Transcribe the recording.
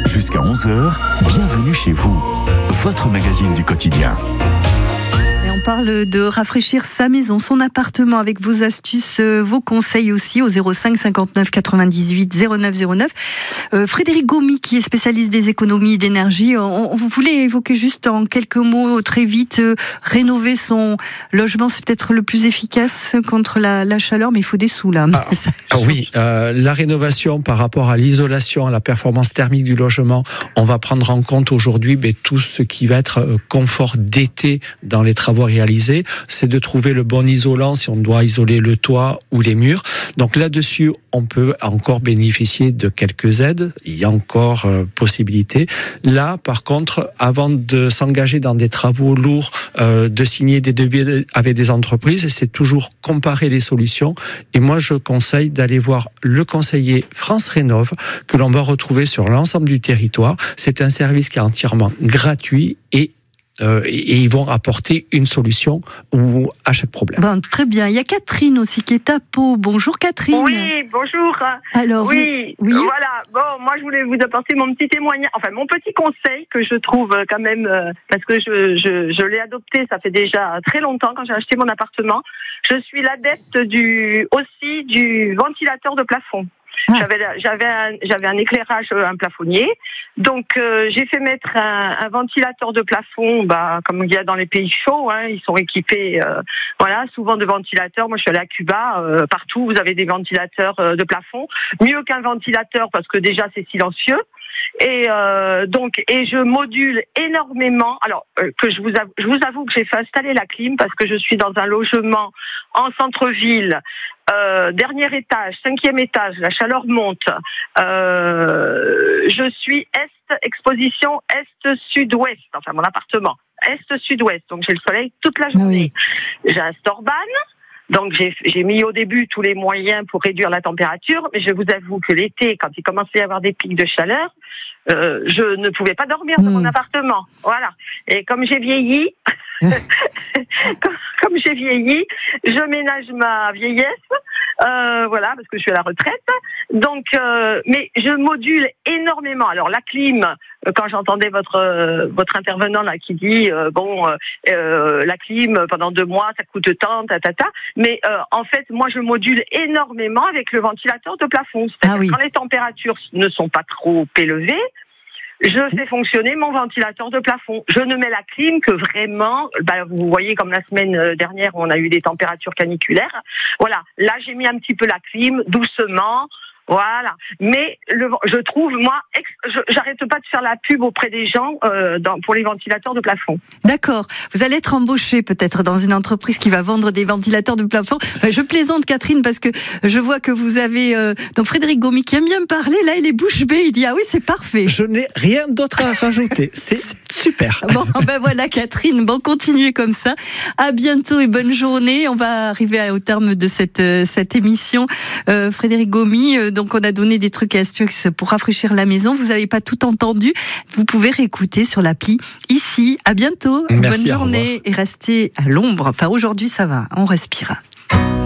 Jusqu'à 11h, bienvenue chez vous. Votre magazine du quotidien. On parle de rafraîchir sa maison, son appartement, avec vos astuces, vos conseils aussi au 05 59 98 09 09. Frédéric Gomy, qui est spécialiste des économies d'énergie, on voulait évoquer juste en quelques mots, très vite, rénover son logement, c'est peut-être le plus efficace contre la chaleur, mais il faut des sous là. Oui, la rénovation par rapport à l'isolation, à la performance thermique du logement, on va prendre en compte aujourd'hui tout ce qui va être confort d'été dans les travaux réalisés, c'est de trouver le bon isolant si on doit isoler le toit ou les murs. Donc là-dessus, on peut encore bénéficier de quelques aides. Il y a encore possibilité. Là, par contre, avant de s'engager dans des travaux lourds, de signer des devis avec des entreprises, c'est toujours comparer les solutions. Et moi, je conseille d'aller voir le conseiller France Rénov, que l'on va retrouver sur l'ensemble du territoire. C'est un service qui est entièrement gratuit et ils vont apporter une solution à chaque problème. Bon, très bien. Il y a Catherine aussi qui est à Pau. Bonjour Catherine. Oui, bonjour. Alors, oui, voilà. Bon, moi je voulais vous apporter mon petit témoignage, enfin mon petit conseil que je trouve quand même, parce que je l'ai adopté, ça fait déjà très longtemps quand j'ai acheté mon appartement. Je suis l'adepte du ventilateur de plafond. J'avais un éclairage, un plafonnier. Donc j'ai fait mettre un ventilateur de plafond, comme il y a dans les pays chauds, ils sont équipés, souvent de ventilateurs. Moi je suis allée à Cuba, partout vous avez des ventilateurs de plafond, mieux qu'un ventilateur parce que déjà c'est silencieux. Et je module énormément. Alors que je vous avoue que j'ai fait installer la clim parce que je suis dans un logement en centre-ville, dernier étage, 5e étage, la chaleur monte. Je suis exposition est-sud-ouest, enfin mon appartement est-sud-ouest, donc j'ai le soleil toute la journée. Oui. J'ai un Storban. Donc j'ai mis au début tous les moyens pour réduire la température, mais je vous avoue que l'été, quand il commençait à y avoir des pics de chaleur, je ne pouvais pas dormir dans mon appartement. Voilà. Et comme j'ai vieilli, je ménage ma vieillesse, parce que je suis à la retraite. Donc, mais je module énormément. Alors la clim, quand j'entendais votre intervenant là qui dit la clim pendant 2 mois ça coûte tant, mais en fait moi je module énormément avec le ventilateur de plafond. C'est-à-dire quand les températures ne sont pas trop élevées, je fais fonctionner mon ventilateur de plafond. Je ne mets la clim que vraiment, vous voyez comme la semaine dernière on a eu des températures caniculaires. Voilà, là j'ai mis un petit peu la clim doucement. Voilà, mais je trouve, moi, j'arrête pas de faire la pub auprès des gens pour les ventilateurs de plafond. D'accord, vous allez être embauché peut-être dans une entreprise qui va vendre des ventilateurs de plafond. Je plaisante Catherine parce que je vois que vous avez donc Frédéric Gomy qui aime bien me parler, là il est bouche bée, il dit ah oui c'est parfait. Je n'ai rien d'autre à rajouter, c'est super. Bon voilà Catherine, continuez comme ça. À bientôt et bonne journée. On va arriver au terme de cette émission. Frédéric Gomy, donc on a donné des trucs et astuces pour rafraîchir la maison. Vous n'avez pas tout entendu. Vous pouvez réécouter sur l'appli ici. À bientôt. Merci, bonne journée et restez à l'ombre. Enfin aujourd'hui ça va, on respire.